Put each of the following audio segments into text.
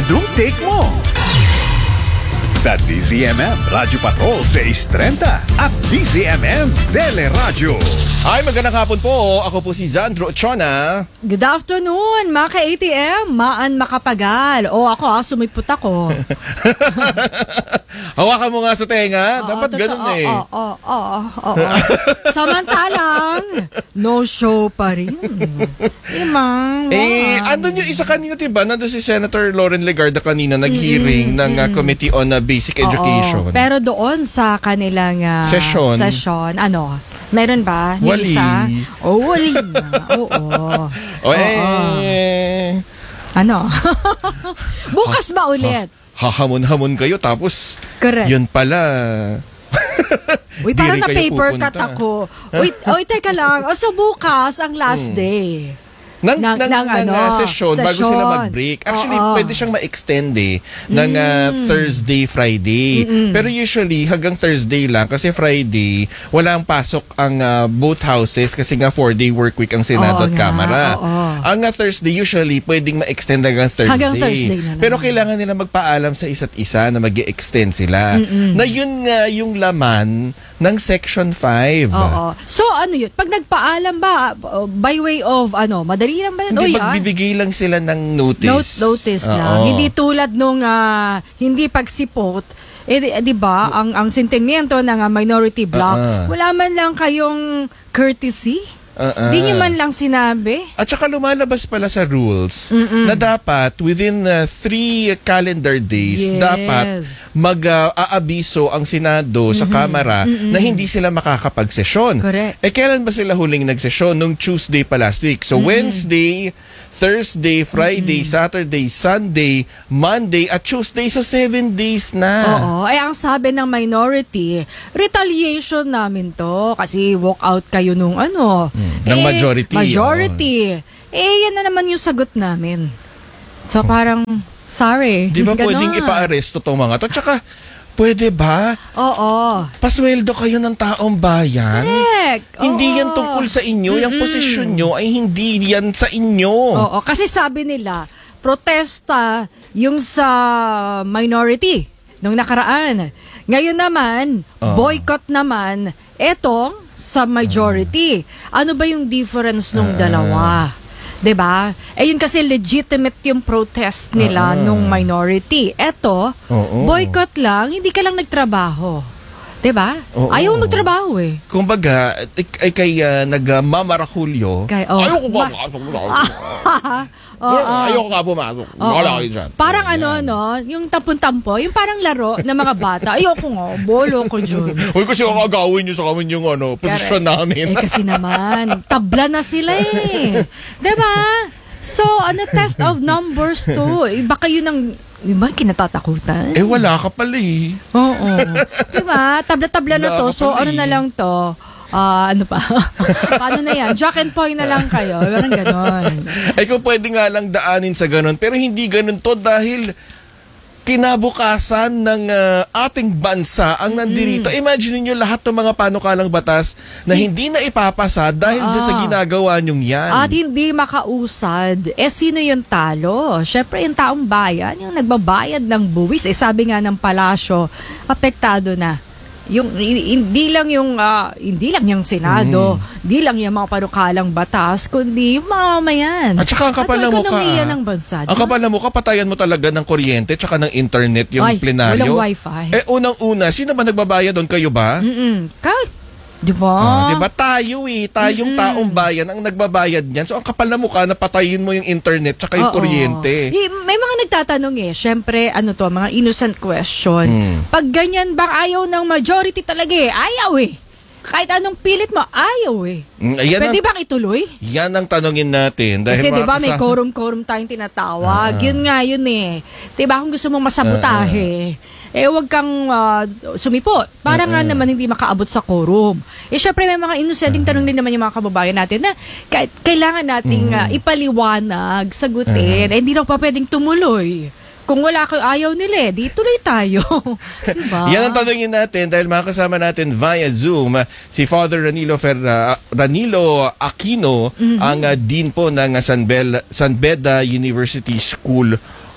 Anong take mo? Sa DZMM Radyo Patrol 630 at DZMM Teleradio. Ay, magandang hapon po. Ako po si Zandro Chona. Good afternoon, mga ka-ATM. Maan makapagal. Ako, sumipot ako. Hawakan mo nga sa tenga. Dapat ganun eh. Oo. Samantalang, no show pa rin. Imang. Andun yung isa kanina, diba? Nandun si Senator Lauren Legarda kanina nag-hearing ng Committee on Basic Education. Pero doon sa kanilang session, meron ba? Wali. Wali na. Oo. Ano? Bukas ba ulit? Hahamon-hamon kayo tapos correct. Yun pala. Uy, parang na paper cut ako. Uy, teka lang. So bukas ang last day. Ng session bago sila mag-break. Actually, pwede siyang ma-extend ng Thursday, Friday. Pero usually, hanggang Thursday lang kasi Friday, walang pasok ang both houses kasi nga 4-day work week ang Senado at Kamara. Ang Thursday, usually, pwedeng ma-extend hanggang Thursday. Pero kailangan nila magpaalam sa isa't isa na mag-extend sila. Na yun nga yung laman ng Section 5. So, ano yun? Pag nagpaalam ba, by way of, madali lang ba? Hindi, magbibigay lang sila ng notice. Notice lang. Hindi tulad nung, hindi pagsipot, di ba, ang sentimiento ng minority bloc, wala man lang kayong courtesy. Di nyo man lang sinabi. At saka lumalabas pala sa rules na dapat within 3 calendar days dapat mag-aabiso ang Senado sa Kamara na hindi sila makakapagsesyon. Correct. Kailan ba sila huling nagsesyon? Nung Tuesday pa last week. So Wednesday, Thursday, Friday, Saturday, Sunday, Monday, at Tuesday. So 7 days na. Ang sabi ng minority, retaliation namin to. Kasi walk out kayo nung ng majority. Yan na naman yung sagot namin. So parang, sorry. Di ba pwedeng ipa-aresto tong mga to? Tsaka, pwede ba? Pasweldo kayo ng taong bayan? Correct. Hindi yan tungkol sa inyo. Yung posisyon nyo ay hindi yan sa inyo. Kasi sabi nila, protesta yung sa minority nung nakaraan. Ngayon naman, boycott naman etong sa majority. Ano ba yung difference nung dalawa? 'Di ba? Yun kasi legitimate yung protest nila nung minority. Eto, boycott lang, hindi ka lang nagtrabaho. 'Di ba? Ayaw magtrabaho eh. Kumbaga, kay nagmamarakulyo. Ayaw ko ba? Ayaw ko nga pumasok. Wala kayo dyan. Parang yung tampon-tampo, yung parang laro ng mga bata. Ayoko nga, bolo ko dyan. Uy, kasi kakagawin nyo sa kami yung posisyon namin. Kasi naman, tabla na sila eh. Diba? So, test of numbers to. Baka yun ang kinatatakutan. Wala ka pala eh. Oo. Diba? Tabla-tabla na to. So, na lang to? Ano pa? Paano na yan? Jack and Poy na lang kayo. Parang ganon. Kung pwede nga lang daanin sa ganon. Pero hindi ganon to dahil kinabukasan ng ating bansa ang nandirito. Imagine niyo lahat ng mga panukalang batas na hindi na ipapasa dahil sa ginagawa nyong yan. At hindi makausad. Sino yung talo? Siyempre yung taong bayan, yung nagbabayad ng buwis. Sabi nga ng palasyo, apektado na. Hindi lang yung Senado, hindi lang yung mga panukalang batas, kundi yung mamamayan. At saka ang kapal na mukha. Ng bansa. Ang kapal na mukha, patayan mo talaga ng kuryente tsaka ng internet yung plenaryo. Walang wifi. Unang-una, sino ba nagbabayad doon? Kayo ba? Diba? Diba tayo tayong taong bayan ang nagbabayad niyan. So ang kapal na mukha na patayin mo yung internet tsaka yung kuryente. May mga nagtatanong syempre mga innocent question. Pag ganyan bang ayaw ng majority talaga ayaw Kahit anong pilit mo, ayaw Pwede bang ituloy? Yan ang tanongin natin. Dahil kasi diba may quorum tayong tinatawag. Yun nga yun Diba kung gusto mong masabotahe, huwag kang sumipot. Para nga naman hindi makaabot sa quorum. Syempre may mga inusenting tanong din naman yung mga kababayan natin na kailangan nating ipaliwanag, sagutin. Hindi lang pa pwedeng tumuloy. Kung wala kayo ayaw nila, di tuloy tayo. Diba? Yan ang tanongin natin dahil makasama natin via Zoom si Father Ranilo Aquino, ang Dean po ng San Beda University School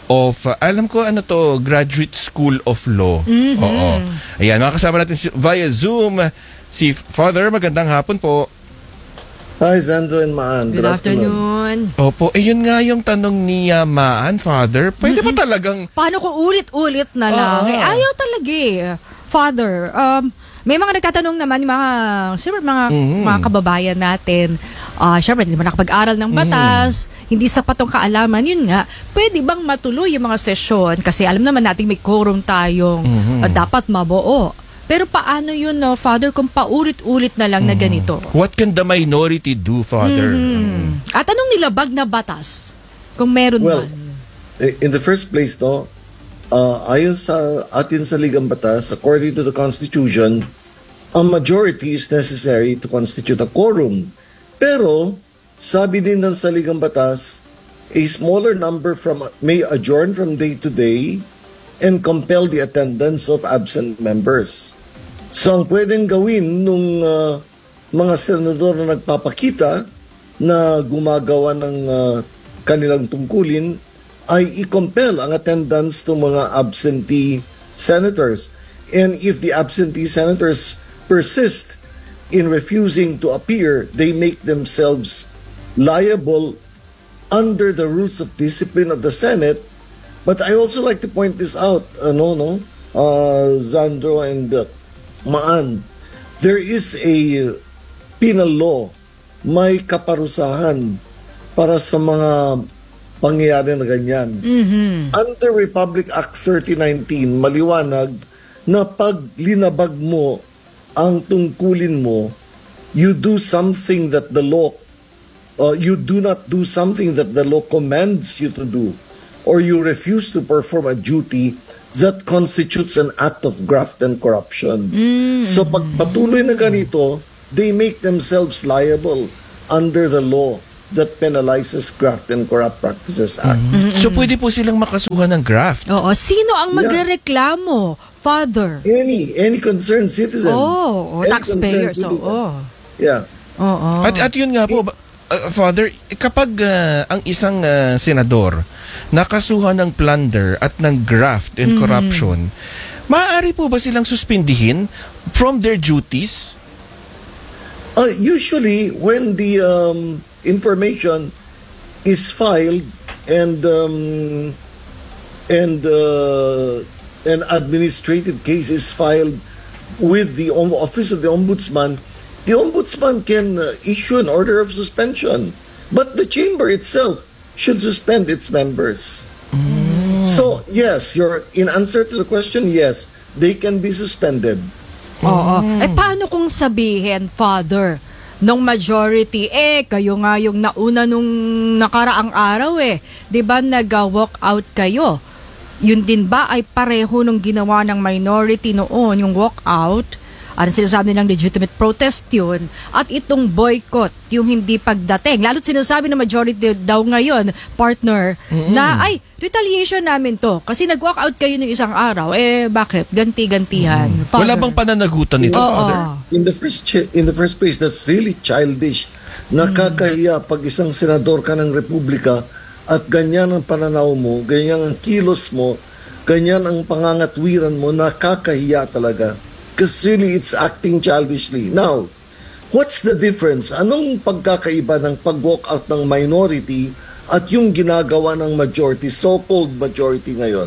of, alam ko ano to, Graduate School of Law. Oo. Ayan, makakasama natin via Zoom si Father. Magandang hapon po. Hi, Zandro and Maan. Good afternoon. Opo, yun nga yung tanong ni Maan, Father. Pwede ba talagang... Paano kung ulit-ulit na lang? Ayaw talaga eh. Father, may mga nagtatanong naman, siyempre mga kababayan natin, siyempre hindi naman nakapag-aral ng batas, hindi sapat tong kaalaman, yun nga, pwede bang matuloy yung mga sesyon? Kasi alam naman natin may quorum tayong dapat mabuo. Pero paano yun, Father, kung paulit-ulit na lang na ganito? What can the minority do, Father? At anong nilabag na batas? Kung meron Well, man. in the first place, ayon sa atin sa Ligang Batas, according to the Constitution, a majority is necessary to constitute a quorum. Pero, sabi din ng sa Ligang Batas, a smaller number may adjourn from day to day and compel the attendance of absent members. So, ang pwedeng gawin nung mga senador na nagpapakita na gumagawa ng kanilang tungkulin ay i-compel ang attendance ng mga absentee senators. And if the absentee senators persist in refusing to appear, they make themselves liable under the rules of discipline of the Senate. But I also like to point this out, Zandro and Maan, there is a penal law, may kaparusahan para sa mga pangyayari na ganyan. Under Republic Act 3019, maliwanag na pag linabag mo ang tungkulin mo, you do something that the law, you do not do something that the law commands you to do, or you refuse to perform a duty that constitutes an act of graft and corruption. So pag patuloy na ganito, they make themselves liable under the law that penalizes graft and corrupt practices act. So pwede po silang makasuhan ng graft? Oo. Sino ang magrereklamo, Father? Any concerned citizen. Any taxpayers. concerned citizen. Yeah. At yun nga po, Father, kapag ang isang senador nakasuhan ng plunder at ng graft and corruption, maaari po ba silang suspindihin from their duties? Usually, when the information is filed and an administrative case is filed with the office of the ombudsman can issue an order of suspension, but the chamber itself should suspend its members. So yes, in answer to the question, yes, they can be suspended. Paano kung sabihin, Father, nung majority, kayo nga yung nauna nung nakaraang araw 'di ba nag-walk out kayo? Yun din ba ay pareho nung ginawa ng minority noon, yung walk out? Ano sinasabi ng legitimate protest yun? At itong boycott, yung hindi pagdating. Lalo't sinasabi ng majority daw ngayon, partner, na retaliation namin to. Kasi nag-walk out kayo ng isang araw. Bakit? Ganti-gantihan. Wala bang pananagutan nito, Father? In the first place, that's really childish. Nakakahiya pag isang senador ka ng Republika at ganyan ang pananaw mo, ganyan ang kilos mo, ganyan ang pangangatwiran mo, nakakahiya talaga. Because really, it's acting childishly. Now, what's the difference? Anong pagkakaiba ng pag-walk out ng minority at yung ginagawa ng majority, so-called majority ngayon?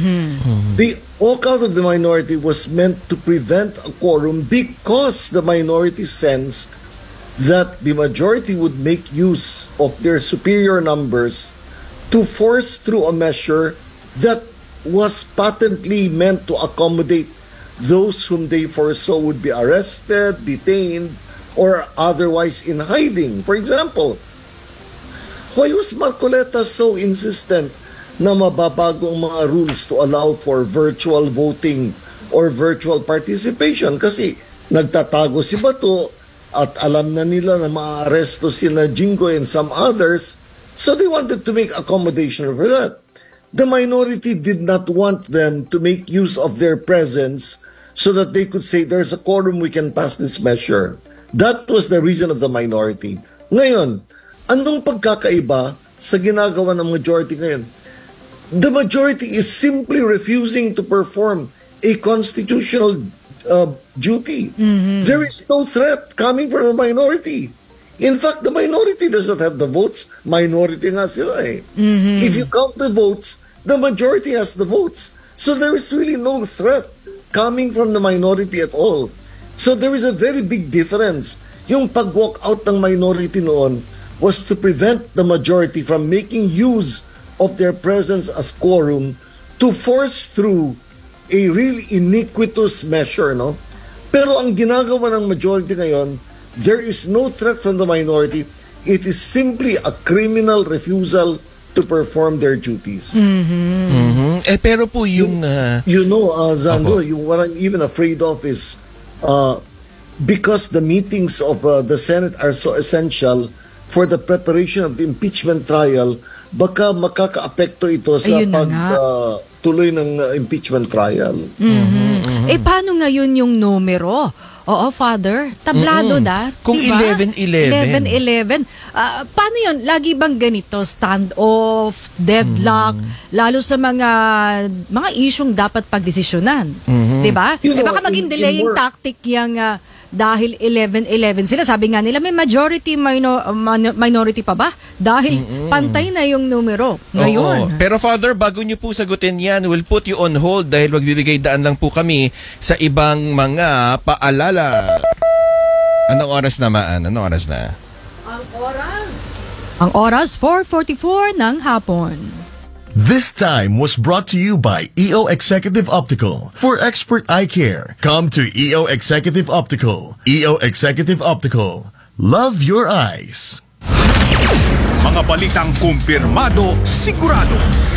The walk out of the minority was meant to prevent a quorum because the minority sensed that the majority would make use of their superior numbers to force through a measure that was patently meant to accommodate those whom they foresaw would be arrested, detained, or otherwise in hiding. For example, why was Marcoleta so insistent na mababago ang mga rules to allow for virtual voting or virtual participation? Kasi nagtatago si Bato at alam na nila na maaresto sina Jingo and some others, so they wanted to make accommodation for that. The minority did not want them to make use of their presence so that they could say, there's a quorum, we can pass this measure. That was the reason of the minority. Ngayon, anong pagkakaiba sa ginagawa ng majority ngayon? The majority is simply refusing to perform a constitutional duty. There is no threat coming from the minority. In fact, the minority does not have the votes. Minority nga sila eh. If you count the votes, the majority has the votes. So there is really no threat coming from the minority at all. So there is a very big difference. Yung pag-walk out ng minority noon was to prevent the majority from making use of their presence as quorum to force through a really iniquitous measure, no? Pero ang ginagawa ng majority ngayon, there is no threat from the minority. It is simply a criminal refusal to perform their duties. Pero po yung... Zando, what I'm even afraid of is because the meetings of the Senate are so essential for the preparation of the impeachment trial, baka makaka-apekto ito sa tuloy ng impeachment trial. Paano ngayon yung numero? Oo, Father. Tablado Kung diba? 11-11. 11-11. Paano yun? Lagi bang ganito? Standoff, deadlock, lalo sa mga isyong dapat pagdesisyonan. Diba? Baka maging delaying tactic yung dahil 11-11 sila. Sabi nga nila, may majority minority pa ba? Dahil pantay na yung numero ngayon. Pero Father, bago nyo po sagutin yan, we'll put you on hold dahil magbibigay daan lang po kami sa ibang mga paalala. Anong oras naman? Anong oras na? Ang oras 4:44 ng hapon. This time was brought to you by EO Executive Optical. For expert eye care, come to EO Executive Optical. EO Executive Optical. Love your eyes. Mga balitang kumpirmado, sigurado.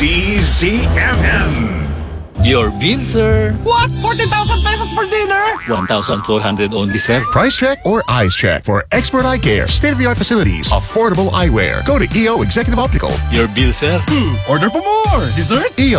DZMM. Your bill, sir. What? 40,000 pesos for dinner? 1,400 only, sir. Price check or eyes check for expert eye care, state-of-the-art facilities, affordable eyewear. Go to EO Executive Optical. Your bill, sir. Order po more. Dessert? EO